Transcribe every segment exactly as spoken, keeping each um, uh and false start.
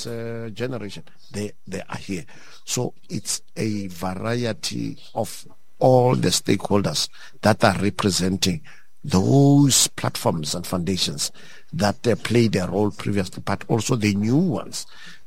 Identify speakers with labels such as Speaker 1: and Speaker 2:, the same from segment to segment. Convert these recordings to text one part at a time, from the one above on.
Speaker 1: this uh, generation, they, they are here. So it's a variety of all the stakeholders that are representing those platforms and foundations that uh, played their role previously, but also the new ones.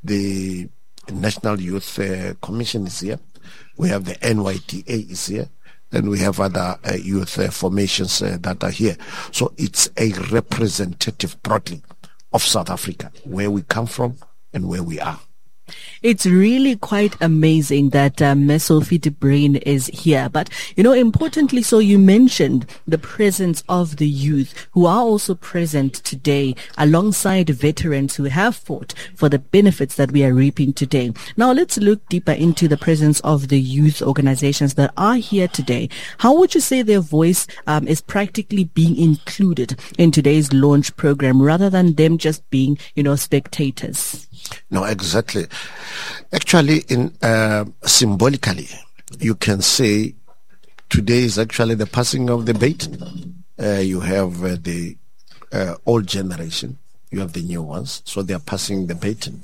Speaker 1: The National Youth uh, Commission is here. We have the N Y T A is here. And we have other uh, youth uh, formations uh, that are here. So it's a representative broadly of South Africa, where we come from and where we are.
Speaker 2: It's really quite amazing that uh, Miz Sophie de Bruyn is here. But, you know, importantly, so you mentioned the presence of the youth who are also present today alongside veterans who have fought for the benefits that we are reaping today. Now, let's look deeper into the presence of the youth organizations that are here today. How would you say their voice um, is practically being included in today's launch program rather than them just being, you know, spectators?
Speaker 1: No, exactly. Actually, in uh, symbolically, you can say today is actually the passing of the baton. Uh, you have uh, the uh, old generation, you have the new ones, so they are passing the baton.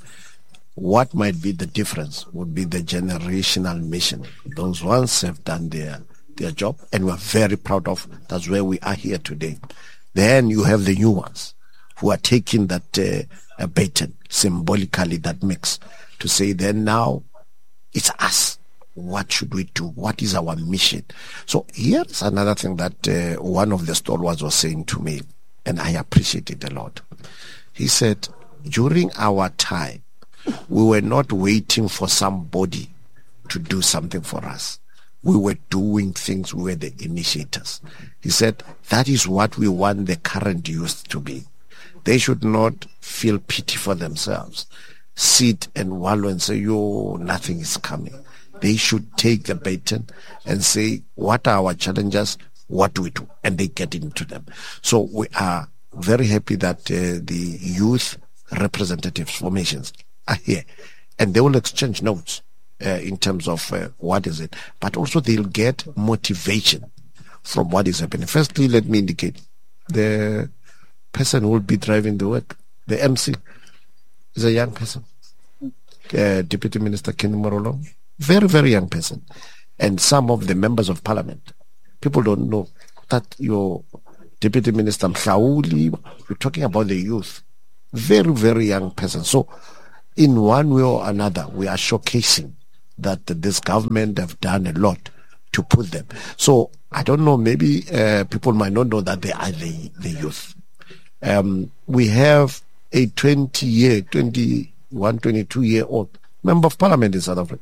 Speaker 1: What might be the difference would be the generational mission. Those ones have done their their job, and we're very proud of. That's where we are here today. Then you have the new ones who are taking that uh, baton, symbolically that mix, to say then now it's us. What should we do? What is our mission? So here's another thing that uh, one of the stalwarts was saying to me, and I appreciate it a lot. He said, during our time, we were not waiting for somebody to do something for us. We were doing things, we were the initiators. He said, that is what we want the current youth to be. They should not feel pity for themselves, sit and wallow and say, yo, nothing is coming. They should take the baton and say, what are our challenges? What do we do? And they get into them. So we are very happy that uh, the youth representatives formations are here, and they will exchange notes uh, in terms of uh, what is it, but also they'll get motivation from what is happening. Firstly, let me indicate the person who will be driving the work, the M C, is a young person, uh, Deputy Minister Kenny Morolo, very, very young person. And some of the members of parliament, people don't know that your Deputy Minister Mhlauli, you're talking about the youth, very, very young person. So in one way or another, we are showcasing that this government have done a lot to put them. So I don't know, maybe uh, people might not know that they are the, the youth. Um, we have a twenty-year, twenty-one, twenty-two-year-old member of parliament in South Africa.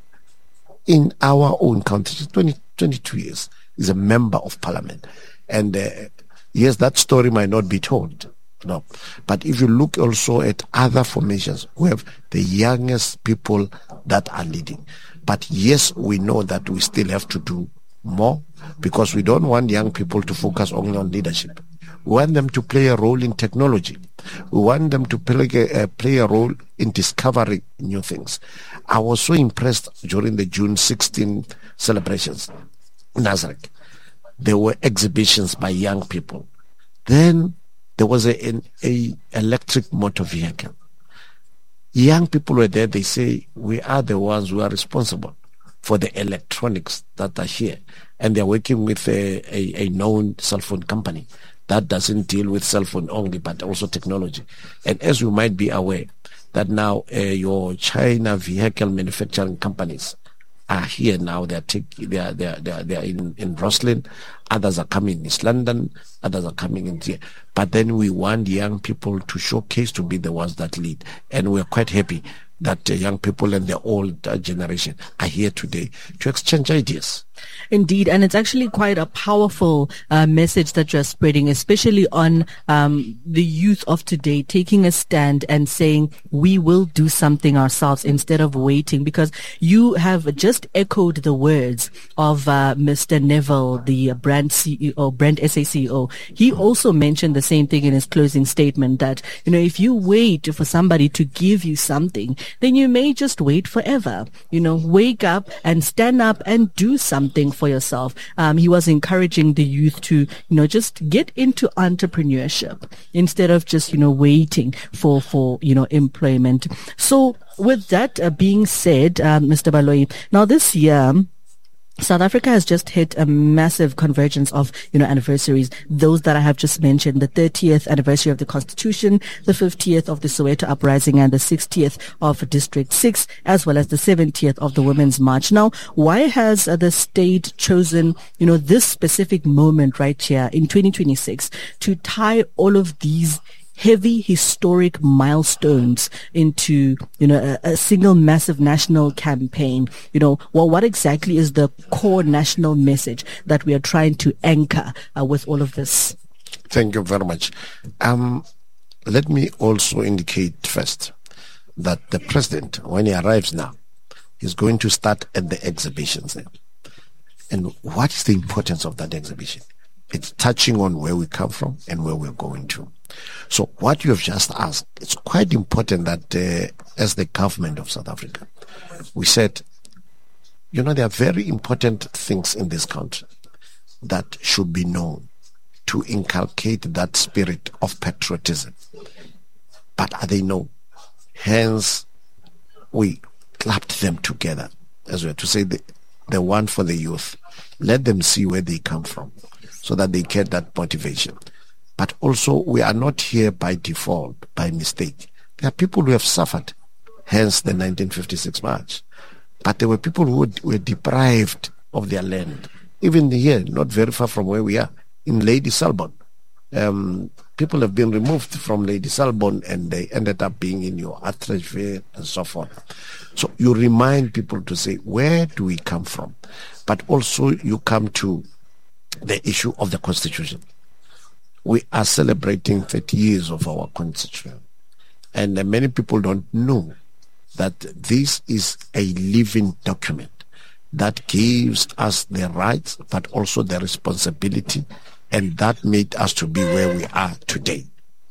Speaker 1: In our own country, twenty, twenty-two years, is a member of parliament. And uh, yes, that story might not be told. No. But if you look also at other formations, we have the youngest people that are leading. But yes, we know that we still have to do more, because we don't want young people to focus only on leadership. We want them to play a role in technology. We want them to play a, uh, play a role in discovering new things. I was so impressed during the June sixteenth celebrations in Nazareth. There were exhibitions by young people. Then there was a, an a electric motor vehicle. Young people were there. They say, we are the ones who are responsible for the electronics that are here. And they're working with a, a, a known cell phone company that doesn't deal with cell phone only, but also technology. And as you might be aware, that now uh, your China vehicle manufacturing companies are here now. They are taking, they are, they are, they are, they are in, in Roslyn. Others are coming in East London. Others are coming in here. But then we want young people to showcase, to be the ones that lead. And we're quite happy that uh, young people and the old uh, generation are here today to exchange ideas.
Speaker 2: Indeed, and it's actually quite a powerful uh, message that you're spreading, especially on um, the youth of today taking a stand and saying we will do something ourselves instead of waiting, because you have just echoed the words of uh, Mister Neville, the brand Brand C E O, Brand S A C E O, he also mentioned the same thing in his closing statement that, you know, if you wait for somebody to give you something, then you may just wait forever. You know, wake up and stand up and do something for yourself. Um, he was encouraging the youth to, you know, just get into entrepreneurship instead of just, you know, waiting for, for, you know, employment. So with that uh, being said, uh, Mister Baloyi, now this year, South Africa has just hit a massive convergence of, you know, anniversaries. Those that I have just mentioned, the thirtieth anniversary of the Constitution, the fiftieth of the Soweto Uprising, and the sixtieth of District six, as well as the seventieth of the Women's March. Now, why has uh, the state chosen, you know, this specific moment right here in twenty twenty-six to tie all of these heavy historic milestones into, you know, a, a single massive national campaign? You know, well, what exactly is the core national message that we are trying to anchor uh, with all of this?
Speaker 1: Thank you very much. Um, let me also indicate first that the president, when he arrives now, is going to start at the exhibitions there. And what is the importance of that exhibition? It's touching on where we come from and where we're going to. So what you have just asked, it's quite important that uh, as the government of South Africa, we said, you know, there are very important things in this country that should be known to inculcate that spirit of patriotism. But are they known? Hence, we clapped them together, as we are to say, the, the one for the youth. Let them see where they come from so that they get that motivation. But also, we are not here by default, by mistake. There are people who have suffered, hence the nineteen fifty-six march. But there were people who were deprived of their land. Even here, not very far from where we are, in Lady Selborne. Um, people have been removed from Lady Selborne and they ended up being in your Atteridgeville and so forth. So you remind people to say, where do we come from? But also you come to the issue of the Constitution. We are celebrating thirty years of our Constitution. And uh, many people don't know that this is a living document that gives us the rights, but also the responsibility, and that made us to be where we are today.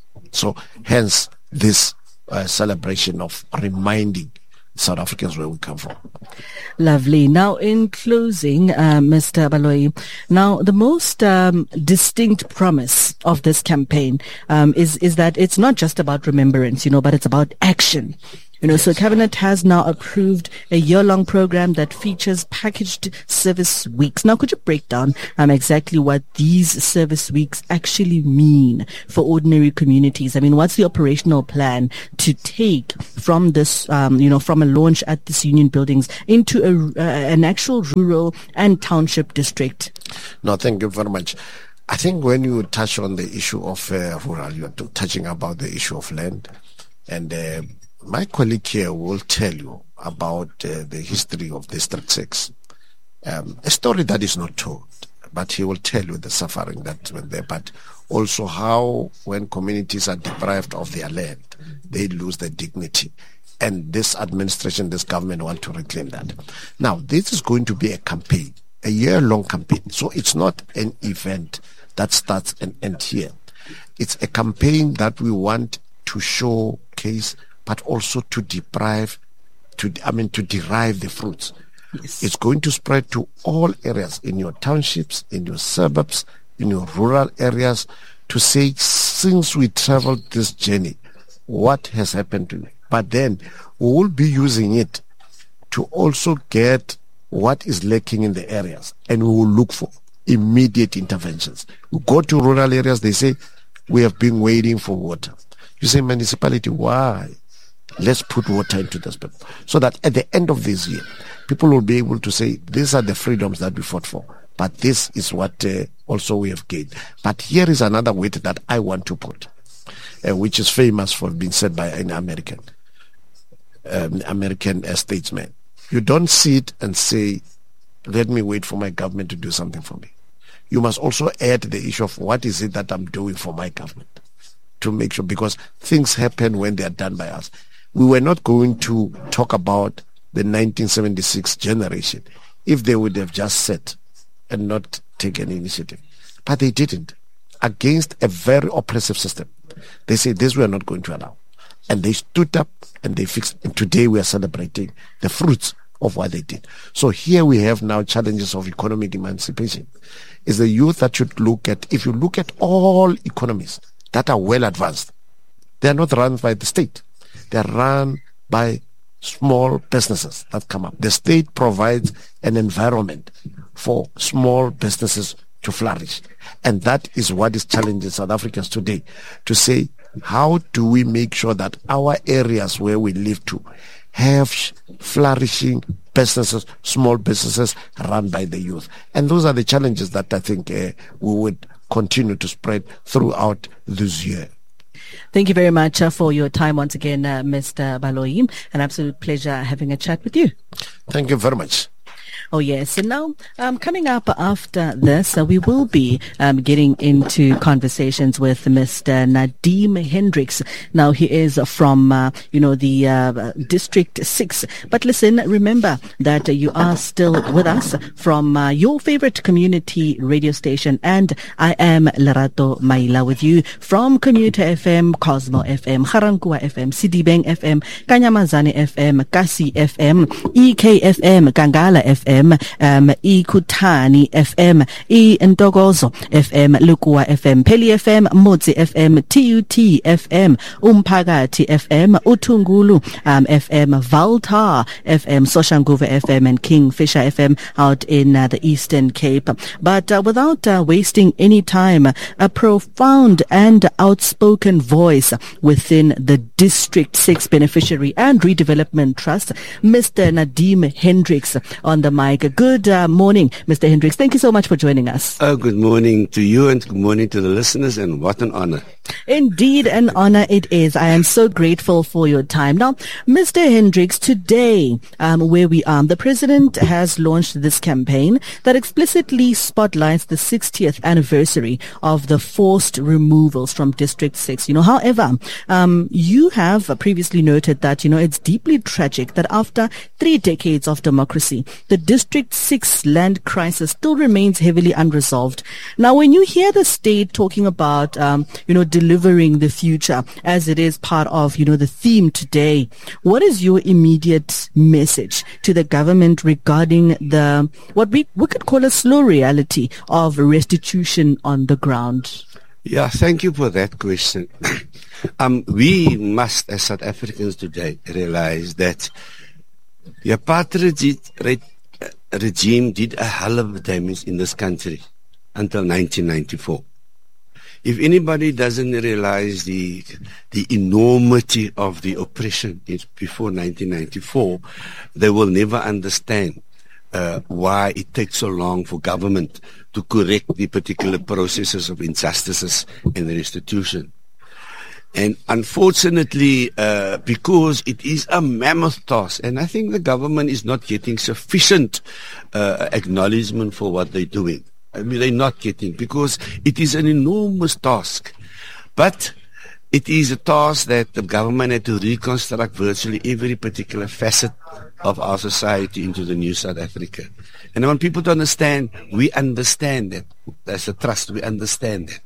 Speaker 1: So hence this uh, celebration of reminding South Africans where we come from.
Speaker 2: Lovely. Now, in closing, uh, Mister Baloyi, now the most um, distinct promise of this campaign um, is is that it's not just about remembrance, you know, but it's about action. You know, so Cabinet has now approved a year-long program that features packaged service weeks. Now, could you break down um, exactly what these service weeks actually mean for ordinary communities? I mean, what's the operational plan to take from this, um, you know, from a launch at this union buildings into a, uh, an actual rural and township district?
Speaker 1: No, thank you very much. I think when you touch on the issue of uh, rural, you're touching about the issue of land, and uh, my colleague here will tell you about uh, the history of District six. Um, a story that is not told, but he will tell you the suffering that went there, but also how when communities are deprived of their land, they lose their dignity. And this administration, this government want to reclaim that. Now, this is going to be a campaign, a year-long campaign. So it's not an event that starts and ends here. It's a campaign that we want to showcase, but also to deprive, to I mean, to derive the fruits. Yes. It's going to spread to all areas in your townships, in your suburbs, in your rural areas, to say, since we traveled this journey, what has happened to you? But then we will be using it to also get what is lacking in the areas, and we will look for immediate interventions. We go to rural areas, they say, we have been waiting for water. You say, municipality, why? Let's put water into this people. So that at the end of this year, people will be able to say, these are the freedoms that we fought for. But this is what uh, also we have gained. But here is another weight that I want to put, uh, which is famous for being said by an American, um, American uh, statesman. You don't sit and say, let me wait for my government to do something for me. You must also add the issue of what is it that I'm doing for my government to make sure, because things happen when they are done by us. We were not going to talk about the nineteen seventy-six generation if they would have just sat and not take any initiative. But they didn't. Against a very oppressive system, they said this we are not going to allow. And they stood up and they fixed. And today we are celebrating the fruits of what they did. So here we have now challenges of economic emancipation. It's the youth that should look at, if you look at all economies that are well advanced, they are not run by the state. They are run by small businesses that come up. The state provides an environment for small businesses to flourish. And that is what is challenging South Africans today, to say, how do we make sure that our areas where we live to have flourishing businesses, small businesses run by the youth? And those are the challenges that I think uh, we would continue to spread throughout this year.
Speaker 2: Thank you very much uh, for your time once again, uh, Mister Baloyi. An absolute pleasure having a chat with you.
Speaker 1: Thank you very much.
Speaker 2: Oh, yes. And now, um, coming up after this, uh, we will be um, getting into conversations with Mister Nadeem Hendricks. Now, he is from, uh, you know, the uh, District six. But listen, remember that uh, you are still with us from uh, your favorite community radio station. And I am Lerato Maila with you from Commuter F M, Cosmo F M, Harankua F M, Sidibeng F M, Kanyamazane F M, Kasi F M, E K F M, Kangala F M, um, Ikutani F M, E Ntokozo F M, Lukua F M, Peli F M, Motsi F M, T U T F M, Umphakathi F M, Utungulu um, F M, Valtar F M, Soshanguve F M, and Kingfisher F M out in uh, the Eastern Cape. But uh, without uh, wasting any time, a profound and outspoken voice within the District six Beneficiary and Redevelopment Trust, Mister Nadeem Hendricks on the mic. Good uh, morning, Mister Hendricks. Thank you so much for joining us.
Speaker 3: Oh, good morning to you and good morning to the listeners, and what an honor.
Speaker 2: Indeed, an honor it is. I am so grateful for your time. Now, Mister Hendricks, today, um, where we are, the President has launched this campaign that explicitly spotlights the sixtieth anniversary of the forced removals from District six. You know, however, um, you have previously noted that, you know, it's deeply tragic that after three decades of democracy, the District six land crisis still remains heavily unresolved. Now, when you hear the state talking about, um, you know, delivering the future, as it is part of, you know, the theme today, what is your immediate message to the government regarding the, what we, we could call a slow reality of restitution on the ground?
Speaker 3: Yeah, thank you for that question. um, we must, as South Africans today, realize that the apartheid re- regime did a hell of damage in this country until nineteen ninety-four. If anybody doesn't realize the the enormity of the oppression before nineteen ninety-four, they will never understand uh, why it takes so long for government to correct the particular processes of injustices and restitution. And unfortunately, uh, because it is a mammoth task, and I think the government is not getting sufficient uh, acknowledgement for what they're doing. I mean, they're not getting, because it is an enormous task. But it is a task that the government had to reconstruct virtually every particular facet of our society into the new South Africa. And I want people to understand, we understand that. As a trust, we understand that.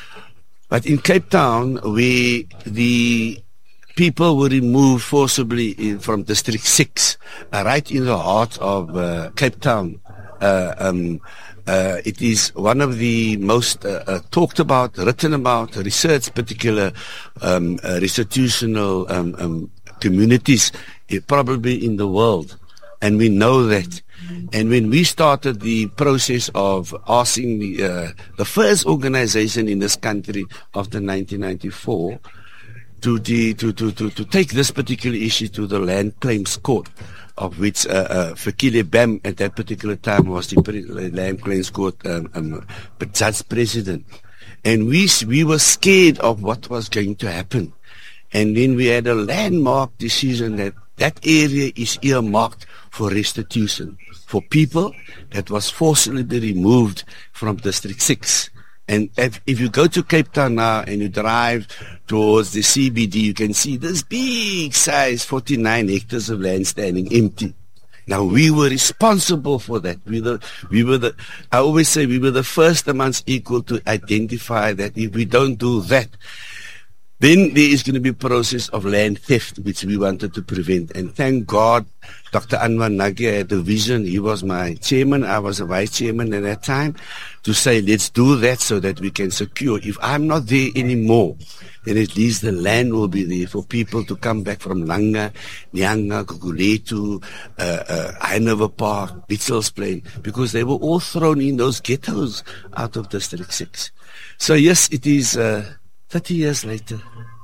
Speaker 3: But in Cape Town, we, the people were removed forcibly in, from District six, uh, right in the heart of uh, Cape Town. Uh, um, uh, it is one of the most uh, uh, talked about, written about, researched particular um, uh, restitutional um, um, communities, uh, probably in the world. And we know that. And when we started the process of asking the, uh, the first organization in this country after nineteen ninety-four to, the, to, to, to, to take this particular issue to the Land Claims Court, of which uh, uh, Fikile Bam at that particular time was the pre- Land Claims Court um, um, judge president. And we, we were scared of what was going to happen. And then we had a landmark decision that that area is earmarked for restitution for people that was forcibly removed from District six. And if, if you go to Cape Town now and you drive towards the C B D, you can see this big size, forty-nine hectares of land standing empty. Now we were responsible for that. We were, we were the, I always say we were the first amongst equal to identify that if we don't do that, then there is going to be a process of land theft, which we wanted to prevent. And thank God, Doctor Anwar Nagia had a vision. He was my chairman. I was a vice chairman at that time, to say, let's do that so that we can secure. If I'm not there anymore, then at least the land will be there for people to come back from Langa, Nyanga, Guguletu, uh, uh, Hanover Park, Mitchell's Plain, because they were all thrown in those ghettos out of District six. So yes, it is uh, thirty years later.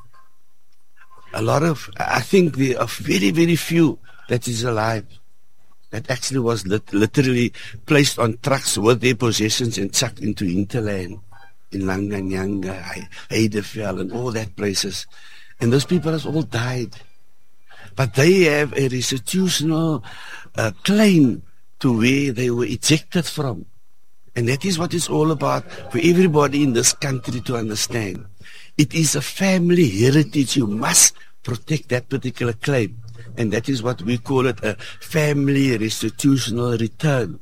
Speaker 3: A lot of, I think there are very, very few that is alive, that actually was lit literally placed on trucks with their possessions and chucked into hinterland in Langa, Nyanga, Heideveld and all that places. And those people have all died. But they have a restitutional uh, claim to where they were ejected from. And that is what it's all about for everybody in this country to understand. It is a family heritage. You must protect that particular claim. And that is what we call it, a family restitutional return.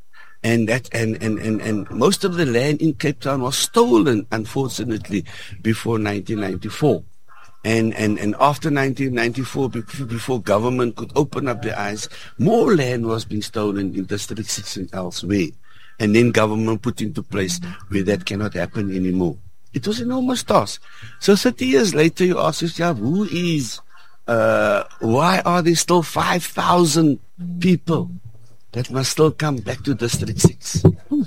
Speaker 3: And that and, and, and, and most of the land in Cape Town was stolen, unfortunately, before nineteen ninety-four. And, and, and after nineteen ninety-four, before government could open up their eyes, more land was being stolen in District six and elsewhere. And then government put into place where that cannot happen anymore. It was an enormous task. So thirty years later, you ask yourself, who is, uh, why are there still five thousand people that must still come back to District six?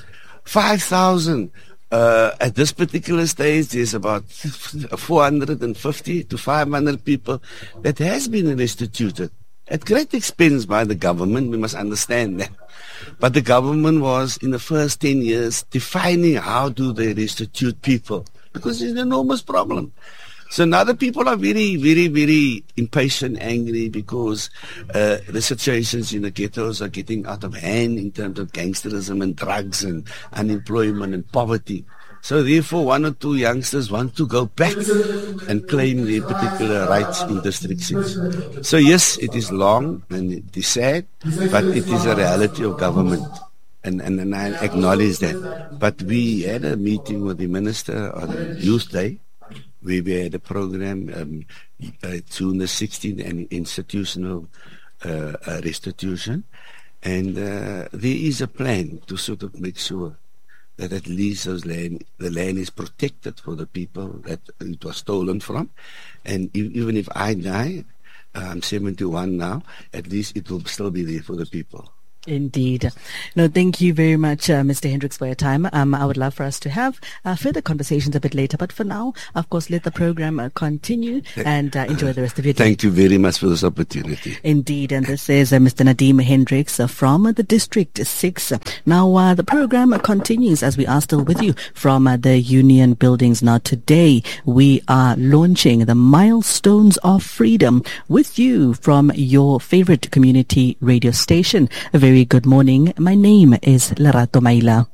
Speaker 3: five thousand. Uh, at this particular stage, there's about four hundred fifty to five hundred people that has been restituted. At great expense by the government, we must understand that. But the government was, in the first ten years, defining how do they restitute people, because it's an enormous problem. So now the people are very, very, very impatient, angry, because uh, the situations in the ghettos are getting out of hand in terms of gangsterism and drugs and unemployment and poverty. So therefore, one or two youngsters want to go back and claim their particular rights in District six. So yes, it is long and it is sad, but it is a reality of government. And, and, and I acknowledge that. But we had a meeting with the Minister on Youth Day, where we had a program, um, uh, June the sixteenth, and institutional uh, uh, restitution. And uh, there is a plan to sort of make sure that at least those land, the land is protected for the people that it was stolen from. And if, even if I die, uh, I'm seventy-one now, at least it will still be there for the people.
Speaker 2: Indeed. No, thank you very much, uh, Mister Hendricks, for your time. Um, I would love for us to have uh, further conversations a bit later. But for now, of course, let the program uh, continue and uh, enjoy the rest of your day.
Speaker 3: Thank you very much for this opportunity.
Speaker 2: Indeed. And this is uh, Mister Nadeem Hendricks uh, from uh, the District six. Now, uh, the program uh, continues as we are still with you from uh, the Union Buildings. Now, today we are launching the Milestones of Freedom with you from your favorite community radio station. A very Very good morning. My name is Lerato Maila.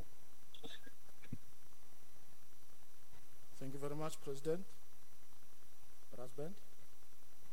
Speaker 4: Thank you very much, President. Brass Band.